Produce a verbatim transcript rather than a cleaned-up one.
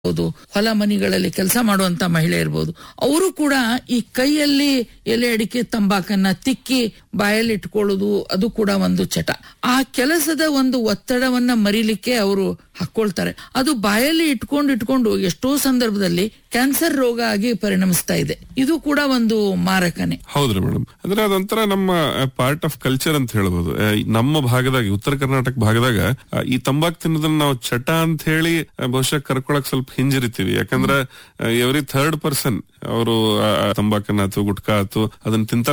ಇರ್ಬೋದು, ಹೊಲ ಮನಿಗಳಲ್ಲಿ ಕೆಲಸ ಮಾಡುವಂತ ಮಹಿಳೆ ಇರ್ಬೋದು, ಅವರು ಕೂಡ ಈ ಕೈಯಲ್ಲಿ ಎಲೆ ಅಡಿಕೆ ತಂಬಾಕನ್ನ ತಿಕ್ಕಿ ಬಾಯಲ್ಲಿ ಇಟ್ಕೊಳ್ಳೋದು ಅದು ಕೂಡ ಒಂದು ಚಟ. ಆ ಕೆಲಸದ ಒಂದು ಒತ್ತಡವನ್ನ ಮರಿಲಿಕ್ಕೆ ಅವರು ಹಾಕೊಳ್ತಾರೆ. ಅದು ಬಾಯಲ್ಲಿ ಇಟ್ಕೊಂಡು ಇಟ್ಕೊಂಡು ಎಷ್ಟೋ ಸಂದರ್ಭದಲ್ಲಿ ಕ್ಯಾನ್ಸರ್ ರೋಗ ಆಗಿ ಪರಿಣಮಿಸ್ತಾ ಇದೆ. ಇದು ಕೂಡ ಒಂದು ಮಾರಕನೇ. ಹೌದ್ರಿ ಮೇಡಮ್. ಅಂದ್ರೆ ಅದೊಂಥರ ನಮ್ಮ ಪಾರ್ಟ್ ಆಫ್ ಕಲ್ಚರ್ ಅಂತ ಹೇಳ್ಬೋದು. ನಮ್ಮ ಭಾಗದಾಗ, ಉತ್ತರ ಕರ್ನಾಟಕ ಭಾಗದಾಗ ಈ ತಂಬಾಕು ತಿನ್ನೋದನ್ನ ನಾವು ಚಟ ಅಂತ ಹೇಳಿ ಬಹುಶಃ ಕರ್ಕೊಳಕ್ ಸ್ವಲ್ಪ ಹಿಂಜರಿತೀವಿ. ಯಾಕಂದ್ರೆ ಎವ್ರಿ ಥರ್ಡ್ ಪರ್ಸನ್ ಅವರು ತಂಬಾಕನ್ನ ಆತು ಗುಟ್ಕಾ ಆತು ಅದನ್ನ ತಿಂತ